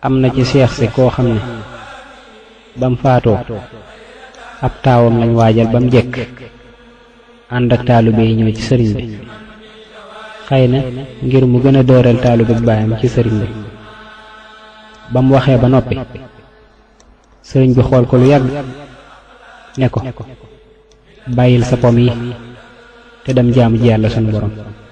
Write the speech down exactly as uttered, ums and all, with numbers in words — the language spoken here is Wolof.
am na ci seex si koo xam ne bam faatoo ab taawam lañ waajal bam jekk ànd ak taalibe yi ñëw ci sëriñ bi xëy na ngir mu gën a dëral taalibe baayam ci sëriñ bi bam waxee ba noppi sëriñ bi xool ko lu yàgg ne ko bàyyil sa pom yi te dem jaamu ji yàlla sunu borom